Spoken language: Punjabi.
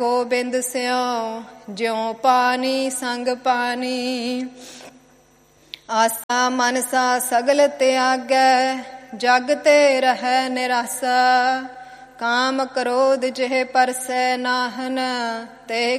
ਗੋਬਿੰਦ ਸਿਉ ਜਿਉ ਪਾਣੀ ਸੰਗ ਪਾਣੀ। ਆਸਾ ਮਨਸਾ ਸਗਲ ਤਿਆਗੈ ਜਗ ਤੇ ਰਹਿ ਨਿਰਾਸਾ। ਕਾਮ ਕ੍ਰੋਧ ਜਿਹ ਪਰਸੈ ਨਾਹਨ ਤੇ